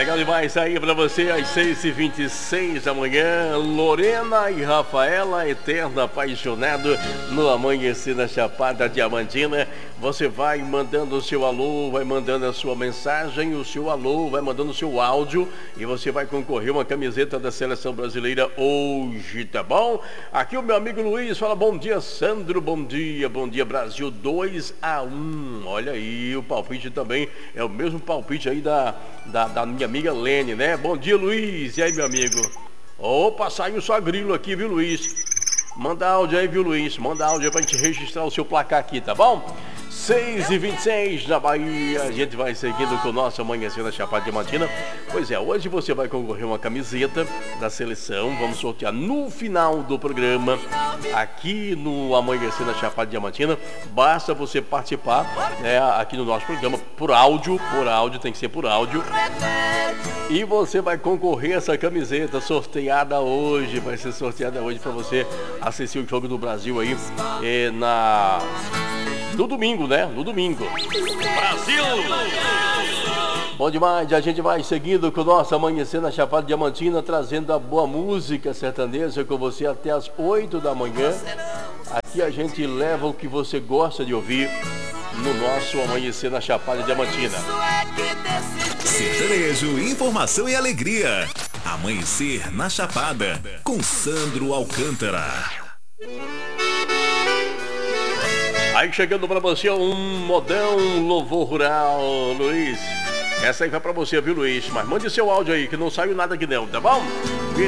Legal demais aí pra você às 6h26 da manhã. Lorena e Rafaela, eterno apaixonado no amanhecer na Chapada Diamantina. Você vai mandando o seu alô, vai mandando a sua mensagem, o seu alô, vai mandando o seu áudio e você vai concorrer uma camiseta da Seleção Brasileira hoje, tá bom? Aqui o meu amigo Luiz fala: bom dia, Sandro, bom dia Brasil, 2-1. Olha aí, o palpite também é o mesmo palpite aí da minha amiga Lene, né? Bom dia, Luiz. E aí, meu amigo? Opa, saiu só grilo aqui, viu, Luiz? Manda áudio aí, viu, Luiz? Manda áudio aí pra gente registrar o seu placar aqui, tá bom? 6h26 na Bahia, a gente vai seguindo com o nosso Amanhecer na Chapada Diamantina. Pois é, hoje você vai concorrer uma camiseta da seleção. Vamos sortear no final do programa aqui no Amanhecer na Chapada Diamantina. Basta você participar, né, aqui no nosso programa por áudio, tem que ser por áudio. E você vai concorrer a essa camiseta sorteada hoje, vai ser sorteada hoje para você assistir o Jogo do Brasil aí no domingo, né? No domingo. Brasil! Bom demais, a gente vai seguindo com o nosso Amanhecer na Chapada Diamantina, trazendo a boa música sertaneja com você até as 8 da manhã. Aqui a gente leva o que você gosta de ouvir no nosso Amanhecer na Chapada Diamantina. Sertanejo, informação e alegria. Amanhecer na Chapada, com Sandro Alcântara. Aí chegando pra você um modão louvor rural, Luiz. Essa aí vai pra você, viu, Luiz? Mas mande seu áudio aí, que não saiu nada aqui não, tá bom?